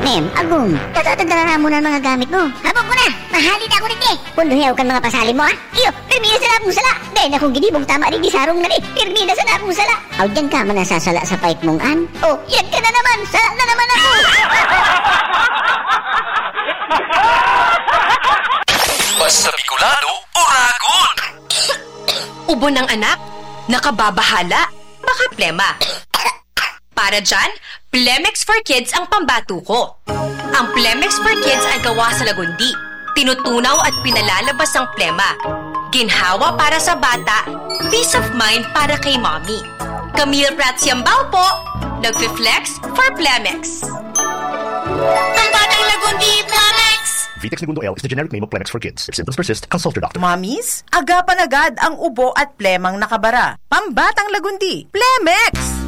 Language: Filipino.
Nem, agum. Tatagdara mo na mga gamit mo. Habog ko na. Mahalit ako rin eh. Punduhiyaw kan mga pasalin mo ha. Iyo, pirmina sa nakong sala. Dahil na kung ginibong tama rin di sarong na rin. Pirmina sa nakong sala. Aw, dyan ka manasasala sa pipe mong an. Oh, yan ka na naman. Sala na naman ako. Basta Bicolano, Uragon! Ubo ng anak, nakababahala, baka plema. Para dyan, Plemex for Kids ang pambato ko. Ang Plemex for Kids ay gawa sa lagundi. Tinutunaw at pinalalabas ang plema. Ginhawa para sa bata, peace of mind para kay mommy. Camille Pratsiambao po, nag-flex for Plemex. Pambatang lagundi, Plemex! Vitex Segundo L is the generic name of Plemex for kids. If symptoms persist, consult your doctor. Mommies, agapan agad ang ubo at plemang nakabara. Pambatang lagundi, Plemex!